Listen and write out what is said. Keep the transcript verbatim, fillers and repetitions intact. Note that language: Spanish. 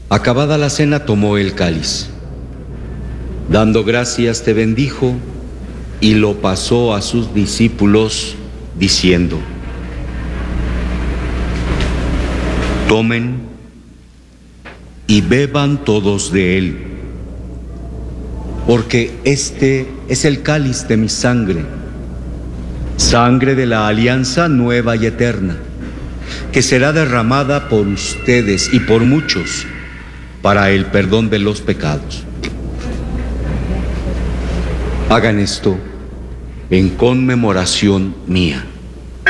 Acabada la cena, tomó el cáliz. Dando gracias, te bendijo y lo pasó a sus discípulos, diciendo: tomen y beban todos de él, porque este es el cáliz de mi sangre, sangre de la alianza nueva y eterna, que será derramada por ustedes y por muchos para el perdón de los pecados. Hagan esto en conmemoración mía.